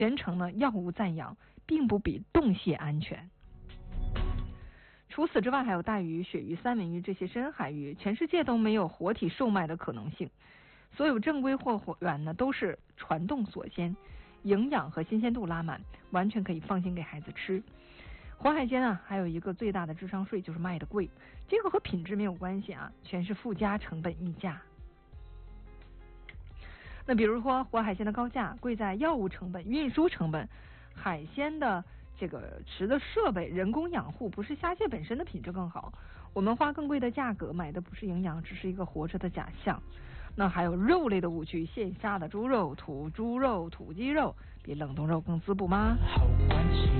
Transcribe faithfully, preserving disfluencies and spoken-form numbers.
全程呢药物暂养，并不比冻蟹安全。除此之外，还有带鱼、鳕鱼、三文鱼这些深海鱼，全世界都没有活体售卖的可能性。所有正规货源呢都是传冻锁鲜，营养和新鲜度拉满，完全可以放心给孩子吃。活海鲜啊，还有一个最大的智商税，就是卖的贵，这个和品质没有关系啊，全是附加成本溢价。那比如说活海鲜的高价贵在药物成本、运输成本，海鲜的这个池的设备、人工养护，不是虾蟹本身的品质更好。我们花更贵的价格买的不是营养，只是一个活着的假象。那还有肉类的误区，现杀的猪肉、土猪肉、土鸡肉比冷冻肉更滋补吗？好关系